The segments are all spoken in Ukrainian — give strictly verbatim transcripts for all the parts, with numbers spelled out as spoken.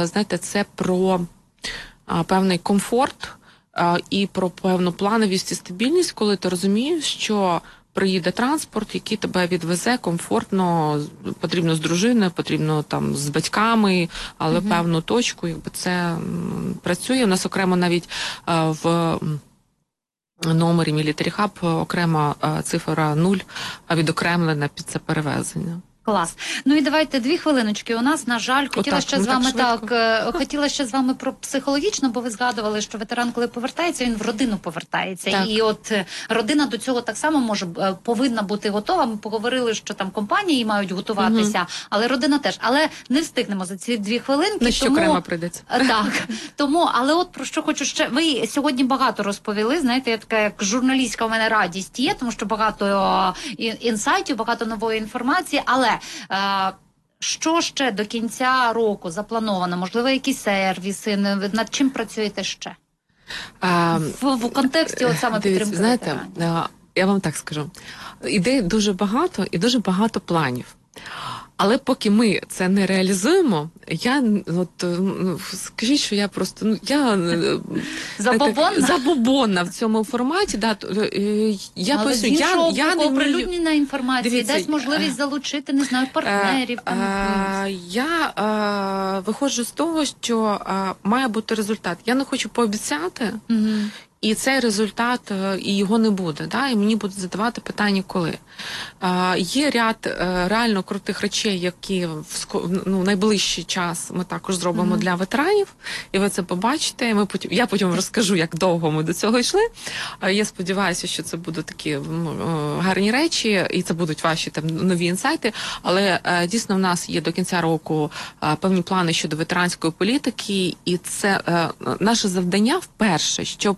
знаєте, це про певний комфорт і про певну плановість і стабільність, коли ти розумієш, що приїде транспорт, який тебе відвезе комфортно, потрібно з дружиною, потрібно там з батьками, але uh-huh. певну точку, якби це працює. У нас окремо навіть в номері Military Hub окрема цифра нуль відокремлена під це перевезення. Клас. Ну і давайте дві хвилиночки. У нас, на жаль, хотіла ще з вами так, так хотіла ще з вами про психологічно, бо ви згадували, що ветеран, коли повертається, він в родину повертається. Так. І от родина до цього так само може повинна бути готова. Ми поговорили, що там компанії мають готуватися, угу. але родина теж. Але не встигнемо за ці дві хвилинки. На що тому... окремо прийдеться. Так. Тому, але от про що хочу ще. Ви сьогодні багато розповіли, знаєте, я така, як журналістка, у мене радість є, тому що багато інсайтів, багато нової інформації, але що ще до кінця року заплановано? Можливо, якісь сервіси? Над чим працюєте ще? А, в, в контексті от саме дивіться, підтримки знаєте, ветеранів. Я вам так скажу. Ідей дуже багато і дуже багато планів. Але поки ми це не реалізуємо, я, от, ну, скажіть, що я просто, ну, я... Забобонна? Забобонна в цьому форматі, да, я але поясню, я, я не оприлюднена інформація, Дивіться, дасть можливість залучити, не знаю, партнерів. А, а, я а, виходжу з того, що а, має бути результат. Я не хочу пообіцяти, угу. І цей результат, і його не буде, да? І мені будуть задавати питання, коли. А, є ряд а, реально крутих речей, які в ну, найближчий час ми також зробимо mm-hmm. для ветеранів, і ви це побачите. Ми потім, я потім розкажу, як довго ми до цього йшли. А, я сподіваюся, що це будуть такі ну, гарні речі, і це будуть ваші там нові інсайти, але а, дійсно в нас є до кінця року а, певні плани щодо ветеранської політики, і це а, наше завдання вперше, щоб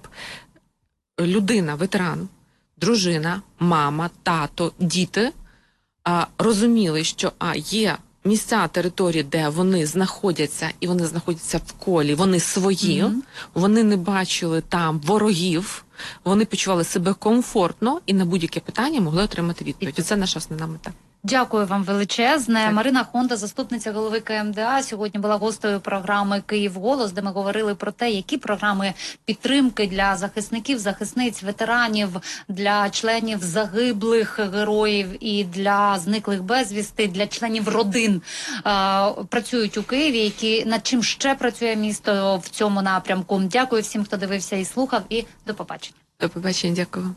людина, ветеран, дружина, мама, тато, діти а, розуміли, що а, є місця, території, де вони знаходяться, і вони знаходяться в колі, вони свої, mm-hmm. вони не бачили там ворогів, вони почували себе комфортно і на будь-яке питання могли отримати відповідь. І це наша основна мета. Дякую вам величезне. Так. Марина Хонда, заступниця голови ка ем де а, сьогодні була гостею програми «Київ голос», де ми говорили про те, які програми підтримки для захисників, захисниць, ветеранів, для членів загиблих героїв і для зниклих безвісти, для членів родин е- працюють у Києві, які над чим ще працює місто в цьому напрямку. Дякую всім, хто дивився і слухав, і до побачення. До побачення, дякую.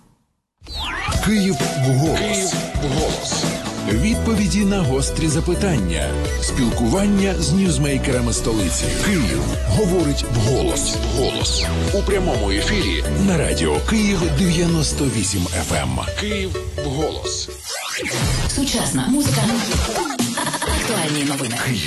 Київ голос. Київ голос. Відповіді на гострі запитання. Спілкування з ньюзмейкерами столиці. Київ говорить вголос. Голос. У прямому ефірі на радіо Київ дев'яносто вісім еф ем. Київ голос. Сучасна музика. Актуальні новини. Київ.